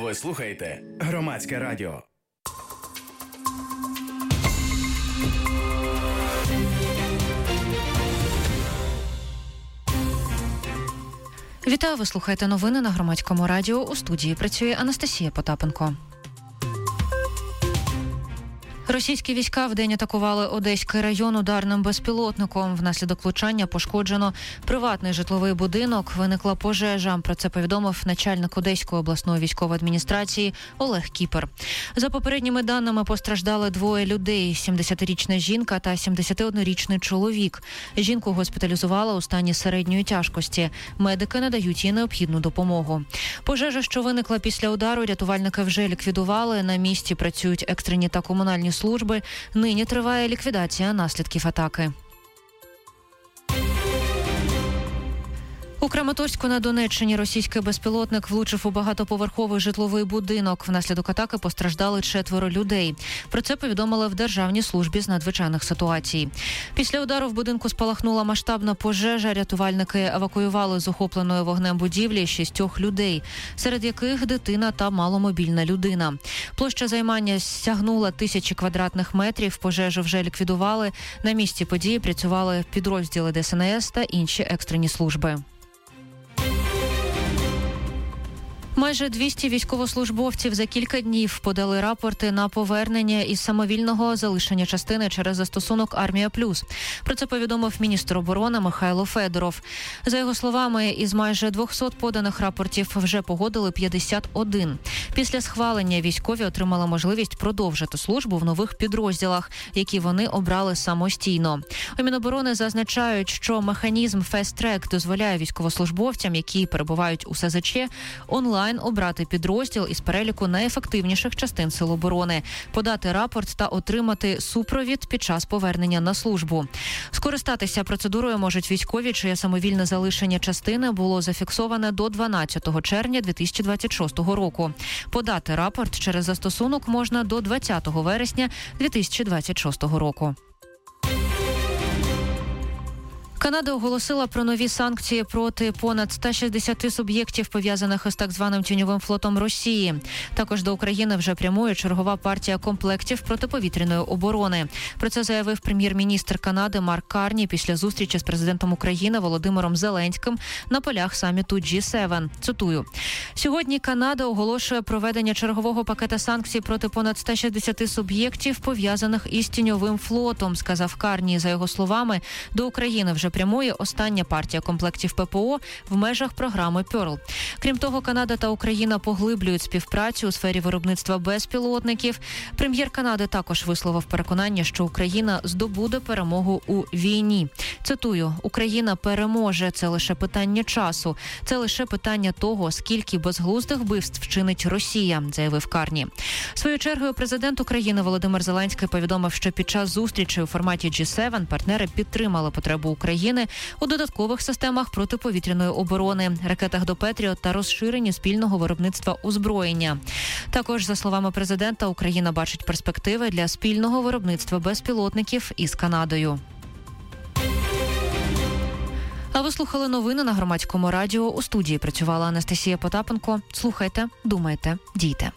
Ви слухаєте Громадське радіо. Вітаю, ви слухаєте новини на Громадському радіо. У студії працює Анастасія Потапенко. Російські війська вдень атакували Одеський район ударним безпілотником. Внаслідок влучання пошкоджено приватний житловий будинок. Виникла пожежа. Про це повідомив начальник Одеської обласної військової адміністрації Олег Кіпер. За попередніми даними постраждали двоє людей – 70-річна жінка та 71-річний чоловік. Жінку госпіталізували у стані середньої тяжкості. Медики надають їй необхідну допомогу. Пожежа, що виникла після удару, рятувальники вже ліквідували. На місці працюють екстрені та комунальні служби. Нині триває ліквідація наслідків атаки. У Краматорську на Донеччині російський безпілотник влучив у багатоповерховий житловий будинок. Внаслідок атаки постраждали 4 людей. Про це повідомили в Державній службі з надзвичайних ситуацій. Після удару в будинку спалахнула масштабна пожежа. Рятувальники евакуювали з охопленої вогнем будівлі 6 людей, серед яких дитина та маломобільна людина. Площа займання сягнула 1000 квадратних метрів. Пожежу вже ліквідували. На місці події працювали підрозділи ДСНС та інші екстрені служби. Майже 200 військовослужбовців за кілька днів подали рапорти на повернення із самовільного залишення частини через застосунок «Армія Плюс». Про це повідомив міністр оборони Михайло Федоров. За його словами, із майже 200 поданих рапортів вже погодили 51. Після схвалення військові отримали можливість продовжити службу в нових підрозділах, які вони обрали самостійно. У Міноборони зазначають, що механізм Fast Track дозволяє військовослужбовцям, які перебувають у СЗЧ, онлайн обрати підрозділ із переліку найефективніших частин Сил оборони, подати рапорт та отримати супровід під час повернення на службу. Скористатися процедурою можуть військові, чиє самовільне залишення частини було зафіксоване до 12 червня 2026 року. Подати рапорт через застосунок можна до 20 вересня 2026 року. Канада оголосила про нові санкції проти понад 160 суб'єктів, пов'язаних із так званим тіньовим флотом Росії. Також до України вже прямує чергова партія комплектів протиповітряної оборони. Про це заявив прем'єр-міністр Канади Марк Карні після зустрічі з президентом України Володимиром Зеленським на полях саміту G7. Цитую. Сьогодні Канада оголошує проведення чергового пакета санкцій проти понад 160 суб'єктів, пов'язаних із тіньовим флотом, сказав Карні. За його словами, до України вже прямує остання партія комплектів ППО в межах програми «Перл». Крім того, Канада та Україна поглиблюють співпрацю у сфері виробництва безпілотників. Прем'єр Канади також висловив переконання, що Україна здобуде перемогу у війні. Цитую, «Україна переможе. Це лише питання часу. Це лише питання того, скільки безглуздих вбивств вчинить Росія», заявив Карні. Своєю чергою президент України Володимир Зеленський повідомив, що під час зустрічі у форматі G7 партнери підтримали потребу України у додаткових системах протиповітряної оборони, ракетах до «Петріот» та розширенні спільного виробництва озброєння. Також, за словами президента, Україна бачить перспективи для спільного виробництва безпілотників із Канадою. А ви слухали новини на Громадському радіо. У студії працювала Анастасія Потапенко. Слухайте, думайте, дійте.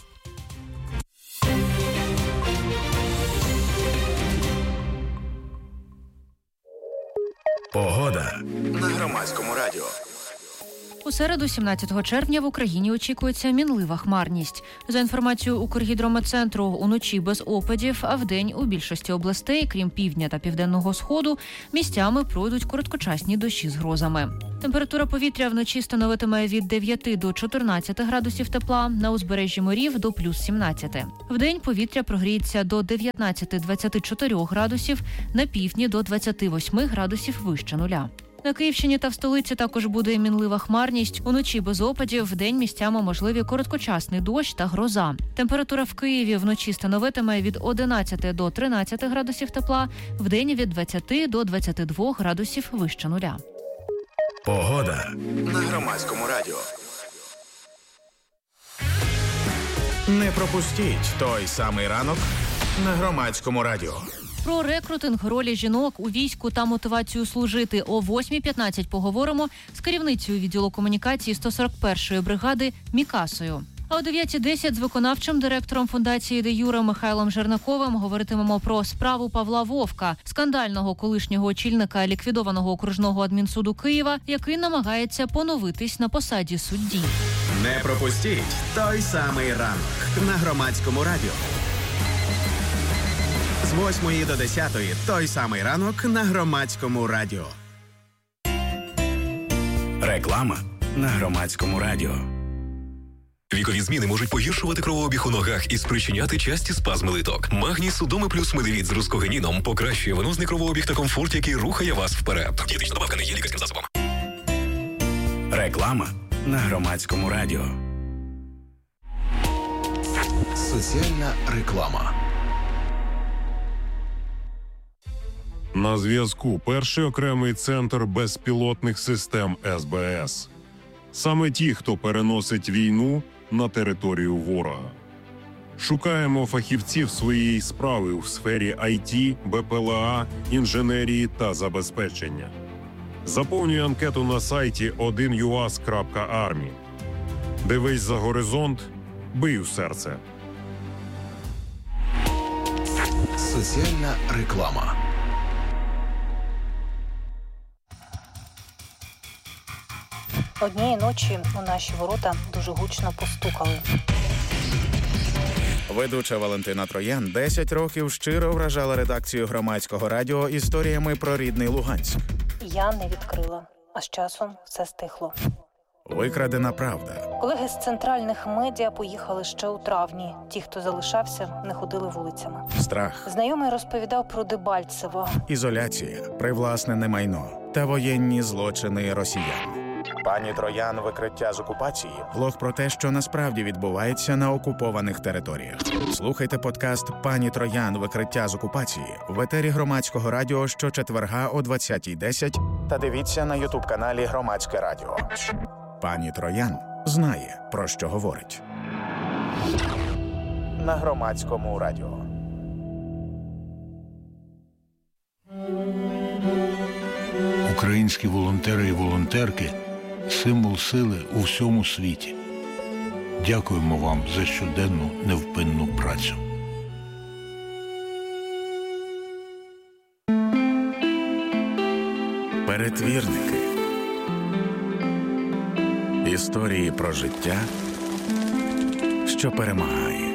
Погода на Громадському радіо. У середу, 17 червня, в Україні очікується мінлива хмарність. За інформацією Укргідрометцентру, уночі без опадів, а вдень у більшості областей, крім півдня та південного сходу, місцями пройдуть короткочасні дощі з грозами. Температура повітря вночі становитиме від 9 до 14 градусів тепла, на узбережжі морів до плюс 17. Вдень повітря прогріється до 19-24 градусів, на півдні до 28 градусів вище нуля. На Київщині та в столиці також буде мінлива хмарність. Уночі без опадів, вдень місцями можливі короткочасний дощ та гроза. Температура в Києві вночі становитиме від 11 до 13 градусів тепла, вдень від 20 до 22 градусів вище нуля. Погода на Громадському радіо. Не пропустіть той самий ранок на Громадському радіо. Про рекрутинг, ролі жінок у війську та мотивацію служити о 8:15 поговоримо з керівницею відділу комунікації 141-ї бригади Мікасою. А о 9:10 з виконавчим директором фундації «Де Юре» Михайлом Жернаковим говоритимемо про справу Павла Вовка, скандального колишнього очільника ліквідованого окружного адмінсуду Києва, який намагається поновитись на посаді судді. Не пропустіть той самий ранок на Громадському радіо. З 8 до 10 той самий ранок на Громадському радіо. Реклама на Громадському радіо. Вікові зміни можуть погіршувати кровообіг у ногах і спричиняти часті спазми литок. Магній Судоми плюс медивіт з рускогеніном покращує венозний кровообіг та комфорт, який рухає вас вперед. Дієтична добавка не є лікарським засобом. Реклама на Громадському радіо. Соціальна реклама. На зв'язку перший окремий центр безпілотних систем СБС. Саме ті, хто переносить війну на територію ворога. Шукаємо фахівців своєї справи у сфері IT, БПЛА, інженерії та забезпечення. Заповнюй анкету на сайті 1uas.army. Дивись за горизонт, бий у серце. Соціальна реклама. Однієї ночі у наші ворота дуже гучно постукали. Ведуча Валентина Троян 10 років щиро вражала редакцію Громадського радіо історіями про рідний Луганськ. Я не відкрила, а з часом все стихло. Викрадена правда. Колеги з центральних медіа поїхали ще у травні. Ті, хто залишався, не ходили вулицями. Страх. Знайомий розповідав про Дебальцево. Ізоляція, привласнене майно та воєнні злочини росіян. Пані Троян «Викриття з окупації» – влог про те, що насправді відбувається на окупованих територіях. Слухайте подкаст «Пані Троян. Викриття з окупації» в етері Громадського радіо щочетверга о 20:10 та дивіться на ютуб-каналі Громадське радіо. Пані Троян знає, про що говорить. На Громадському радіо. Українські волонтери і волонтерки – символ сили у всьому світі. Дякуємо вам за щоденну невпинну працю. Перетвірники. Історії про життя, що перемагає.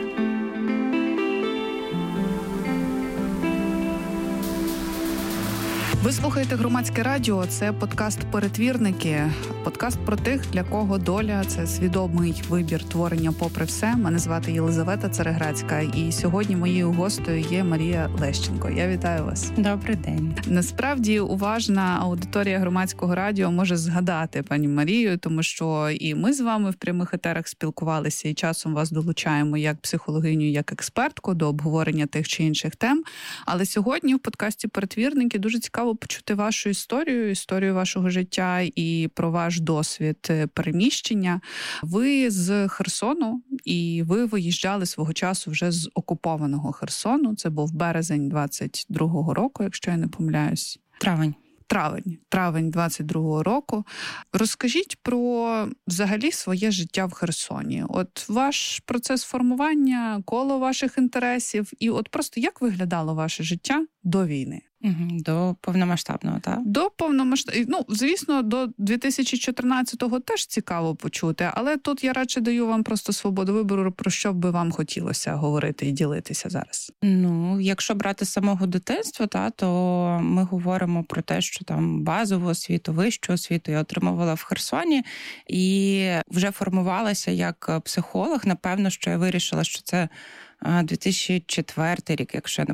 Ви слухаєте Громадське радіо, це подкаст «Перетвірники». Подкаст про тих, для кого доля – це свідомий вибір творення попри все. Мене звати Єлизавета Цареградська, і сьогодні моєю гостею є Марія Лещенко. Я вітаю вас. Добрий день. Насправді, уважна аудиторія Громадського радіо може згадати пані Марію, тому що і ми з вами в прямих етерах спілкувалися, і часом вас долучаємо як психологиню, як експертку до обговорення тих чи інших тем. Але сьогодні в подкасті «Перетвірники» дуже цікаво почути вашу історію вашого життя і про ваш досвід переміщення. Ви з Херсону, і ви виїжджали свого часу вже з окупованого Херсону. Це був березень 22-го року, якщо я не помиляюсь. Травень 22-го року. Розкажіть про взагалі своє життя в Херсоні. От ваш процес формування, коло ваших інтересів і от просто як виглядало ваше життя до війни? До повномасштабного, так? До повномасштабного. Ну, звісно, до 2014-го теж цікаво почути, але тут я радше даю вам просто свободу вибору, про що би вам хотілося говорити і ділитися зараз. Ну, якщо брати з самого дитинства, то ми говоримо про те, що там базову освіту, вищу освіту я отримувала в Херсоні і вже формувалася як психолог. Напевно, що я вирішила, що це 2004 рік, якщо я не